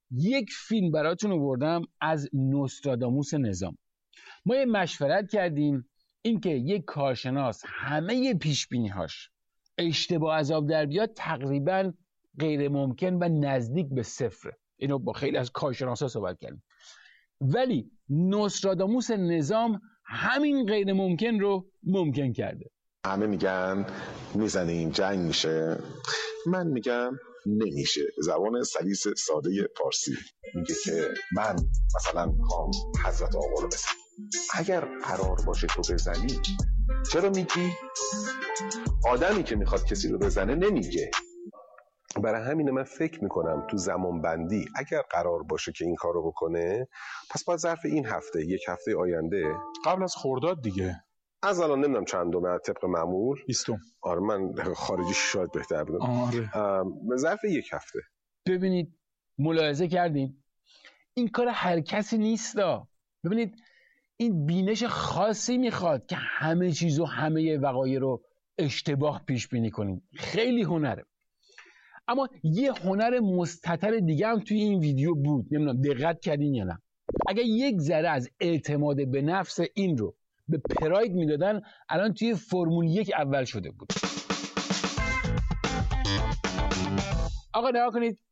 یک فیلم براتون آوردم از نوستراداموس نظام. ما یه مشورت کردیم اینکه یک کارشناس همه پیشبینی‌هاش اشتباه از آب در بیاد تقریبا غیر ممکن و نزدیک به صفره. اینو با خیلی از کارشناسا صحبت کردیم، ولی نوستراداموس نظام همین غیر ممکن رو ممکن کرده. همه میگن میزنیم جنگ میشه، من میگم نمیشه. زبان سلیس ساده فارسی میگه که من مثلا میخوام حضرت آقا رو بزنم، اگر قرار باشه تو بزنی چرا میگی؟ آدمی که میخواد کسی رو بزنه نمیگه. برای همینه من فکر میکنم تو زمان بندی اگر قرار باشه که این کار رو بکنه، پس باید ظرف این هفته، یک هفته آینده، قبل از خرداد دیگه، از الان نمیدونم چندمه طبق معمول 20. آره من خارجی شاید بهتر بدونم. آره. ظرف یک هفته. ببینید ملاحظه کردین این کار هر کسی نیستا. ببینید این بینش خاصی میخواد که همه چیز و همه وقایع رو اشتباه پیش بینی کنیم. خیلی هنره. اما یه هنر مستتر دیگه هم توی این ویدیو بود، نمیدونم دقت کردین یا نه. اگر یک ذره از اعتماد به نفس این رو به پراید میدادن الان توی فرمول 1 اول شده بود. آقا نگاه کنید،